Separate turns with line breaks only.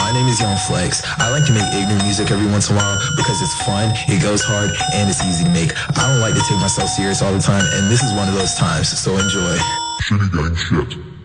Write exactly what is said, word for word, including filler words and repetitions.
My name is Young Flex. I like to make ignorant music every once in a while because it's fun, it goes hard, and it's easy to make. I don't like to take myself serious all the time, and this is one of those times, so enjoy.
Shitty gang shit.